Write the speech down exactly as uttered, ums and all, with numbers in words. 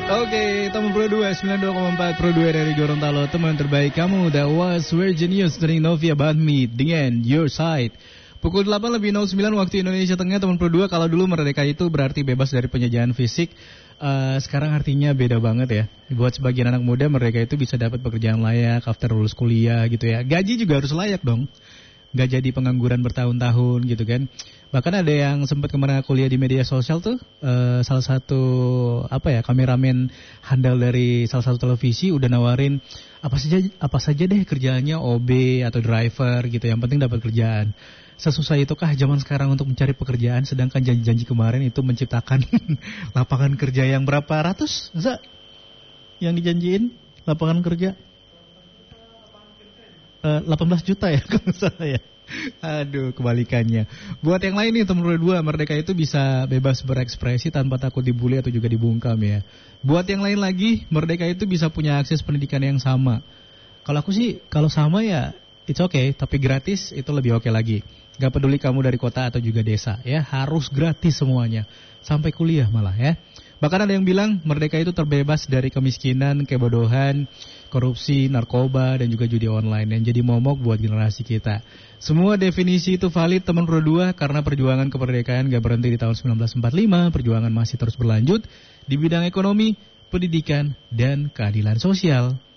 Oke, teman Pro dua, sembilan puluh dua koma empat Pro dua dari Gorontalo. Teman terbaik kamu, that was Virgin News dari Novi About Me dengan Your Side. Pukul delapan lebih nol sembilan waktu Indonesia Tengah, teman Pro dua. Kalau dulu merdeka itu berarti bebas dari penjajahan fisik, uh, sekarang artinya beda banget ya. Buat sebagian anak muda, merdeka itu bisa dapat pekerjaan layak after lulus kuliah gitu ya. Gaji juga harus layak dong, nggak jadi pengangguran bertahun-tahun gitu kan. Bahkan ada yang sempat kemarin kuliah di media sosial tuh, uh, salah satu apa ya kameramen handal dari salah satu televisi udah nawarin apa saja apa saja deh kerjaannya, O B atau driver gitu, yang penting dapat kerjaan. Sesusah itukah zaman sekarang untuk mencari pekerjaan, sedangkan janji-janji kemarin itu menciptakan lapangan kerja yang berapa ratus, masa yang dijanjiin lapangan kerja uh, delapan belas juta ya kalau salah ya. Aduh, kebalikannya. Buat yang lain nih, teman dua, merdeka itu bisa bebas berekspresi tanpa takut dibully atau juga dibungkam ya. Buat yang lain lagi, merdeka itu bisa punya akses pendidikan yang sama. Kalau aku sih, kalau sama ya it's okay, tapi gratis itu lebih oke lagi. Gak peduli kamu dari kota atau juga desa ya, harus gratis semuanya. Sampai kuliah malah ya. Bahkan ada yang bilang merdeka itu terbebas dari kemiskinan, kebodohan, korupsi, narkoba, dan juga judi online yang jadi momok buat generasi kita. Semua definisi itu valid teman Pro dua, karena perjuangan kemerdekaan gak berhenti di tahun sembilan belas empat puluh lima, perjuangan masih terus berlanjut di bidang ekonomi, pendidikan, dan keadilan sosial.